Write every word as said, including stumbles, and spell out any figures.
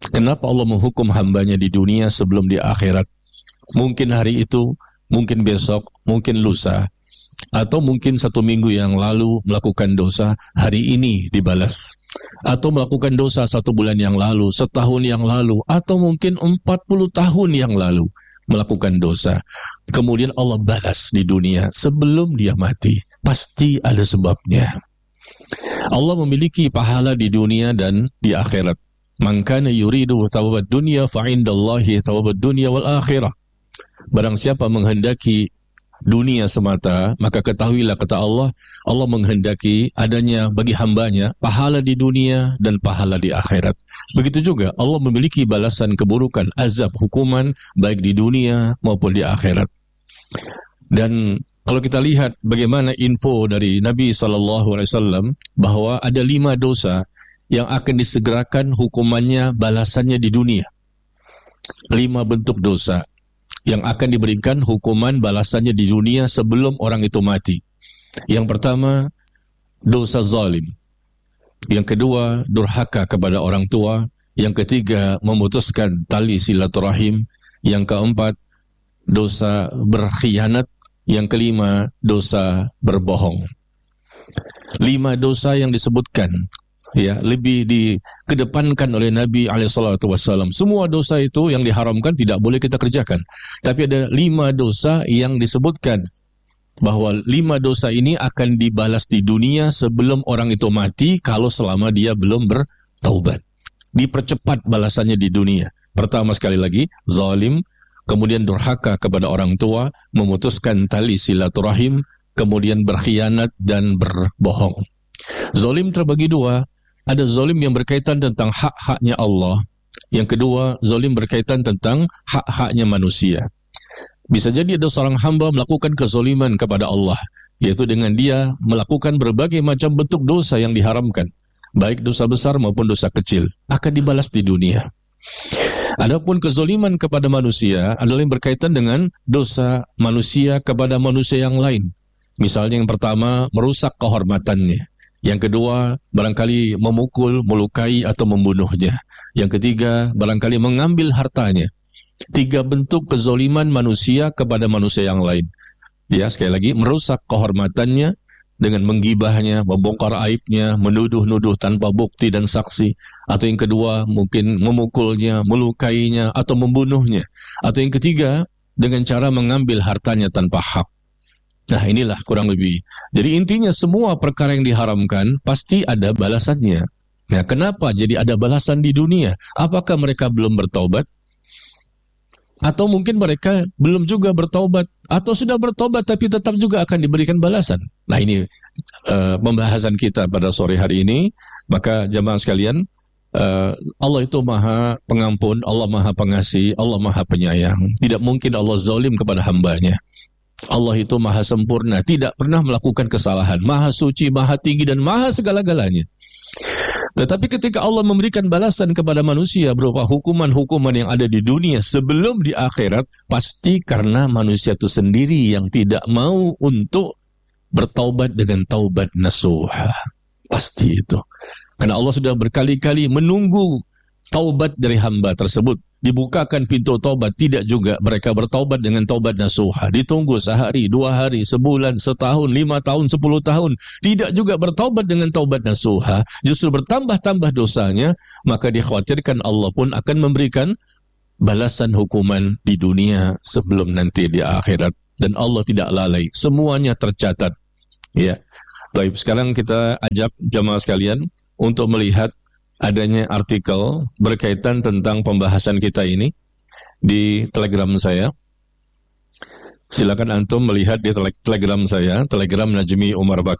Kenapa Allah menghukum hambanya di dunia sebelum di akhirat? Mungkin hari itu, mungkin besok, mungkin lusa, atau mungkin satu minggu yang lalu melakukan dosa, hari ini dibalas. Atau melakukan dosa satu bulan yang lalu, setahun yang lalu, atau mungkin empat puluh tahun yang lalu melakukan dosa. Kemudian Allah balas di dunia sebelum dia mati. Pasti ada sebabnya. Allah memiliki pahala di dunia dan di akhirat. Man kana yuridu thawabad dunya fa indallahi thawabad dunya wal akhirah. Barang siapa menghendaki dunia semata, maka ketahuilah, kata Allah, Allah menghendaki adanya bagi hambanya pahala di dunia dan pahala di akhirat. Begitu juga Allah memiliki balasan keburukan, azab, hukuman baik di dunia maupun di akhirat. Dan kalau kita lihat bagaimana info dari Nabi sallallahu alaihi wasallam bahwa ada lima dosa yang akan disegerakan hukumannya, balasannya di dunia. Lima bentuk dosa yang akan diberikan hukuman balasannya di dunia sebelum orang itu mati. Yang pertama, dosa zalim. Yang kedua, durhaka kepada orang tua. Yang ketiga, memutuskan tali silaturahim. Yang keempat, dosa berkhianat. Yang kelima, dosa berbohong. Lima dosa yang disebutkan, ya, lebih dikedepankan oleh Nabi alaihi salatu wasallam. Semua dosa itu yang diharamkan tidak boleh kita kerjakan. Tapi ada lima dosa yang disebutkan bahwa lima dosa ini akan dibalas di dunia sebelum orang itu mati kalau selama dia belum bertaubat. Dipercepat balasannya di dunia. Pertama sekali lagi, zalim, kemudian durhaka kepada orang tua, memutuskan tali silaturahim, kemudian berkhianat dan berbohong. Zalim terbagi dua. Ada zalim yang berkaitan tentang hak-haknya Allah. Yang kedua, zalim berkaitan tentang hak-haknya manusia. Bisa jadi ada seorang hamba melakukan kezaliman kepada Allah, yaitu dengan dia melakukan berbagai macam bentuk dosa yang diharamkan, baik dosa besar maupun dosa kecil, akan dibalas di dunia. Adapun kezaliman kepada manusia adalah yang berkaitan dengan dosa manusia kepada manusia yang lain. Misalnya yang pertama, merusak kehormatannya. Yang kedua, barangkali memukul, melukai atau membunuhnya. Yang ketiga, barangkali mengambil hartanya. Tiga bentuk kezaliman manusia kepada manusia yang lain. Ya, sekali lagi, merusak kehormatannya dengan menggibahnya, membongkar aibnya, menuduh-nuduh tanpa bukti dan saksi. Atau yang kedua, mungkin memukulnya, melukainya, atau membunuhnya. Atau yang ketiga, dengan cara mengambil hartanya tanpa hak. Nah, inilah kurang lebih. Jadi intinya semua perkara yang diharamkan pasti ada balasannya. Nah, kenapa jadi ada balasan di dunia? Apakah mereka belum bertaubat? Atau mungkin mereka belum juga bertaubat? Atau sudah bertaubat tapi tetap juga akan diberikan balasan? Nah, ini uh, pembahasan kita pada sore hari ini. Maka jamaah sekalian, uh, Allah itu maha pengampun, Allah maha pengasih, Allah maha penyayang. Tidak mungkin Allah zalim kepada hambanya. Allah itu maha sempurna, tidak pernah melakukan kesalahan, maha suci, maha tinggi, dan maha segala-galanya. Tetapi ketika Allah memberikan balasan kepada manusia berupa hukuman-hukuman yang ada di dunia sebelum di akhirat, pasti karena manusia itu sendiri yang tidak mau untuk bertaubat dengan taubat nasuha. Pasti itu. Karena Allah sudah berkali-kali menunggu taubat dari hamba tersebut. Dibukakan pintu taubat, tidak juga mereka bertaubat dengan taubat nasuha. Ditunggu sehari, dua hari, sebulan, setahun, lima tahun, sepuluh tahun. Tidak juga bertaubat dengan taubat nasuha. Justru bertambah-tambah dosanya, maka dikhawatirkan Allah pun akan memberikan balasan hukuman di dunia sebelum nanti di akhirat. Dan Allah tidak lalai, semuanya tercatat. Ya. Baik, sekarang kita ajak jamaah sekalian untuk melihat adanya artikel berkaitan tentang pembahasan kita ini di Telegram saya. Silakan antum melihat di Telegram saya, Telegram Najmi Umar Bakri.